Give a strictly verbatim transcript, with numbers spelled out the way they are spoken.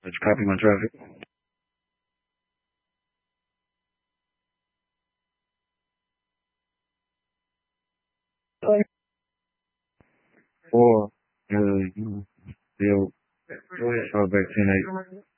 Let's copy my traffic. Or, uh, Bill, uh, back ten eight.